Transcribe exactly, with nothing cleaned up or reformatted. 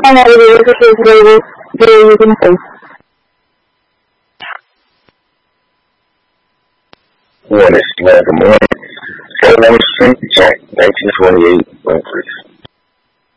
find out whether it's a case later, there you can say. Morning, man. Good morning. Phone number Street Jack, nineteen twenty-eight, one three